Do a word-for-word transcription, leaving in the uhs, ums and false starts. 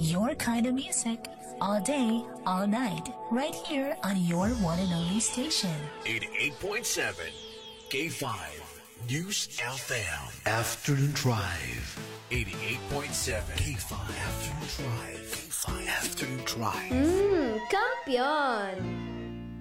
Your kind of music, all day, all night, right here on your one and only station. eighty-eight point seven K five News F M. Afternoon Drive. eighty-eight point seven K five Afternoon Drive. K five Afternoon Drive. Mmm, kampiyon!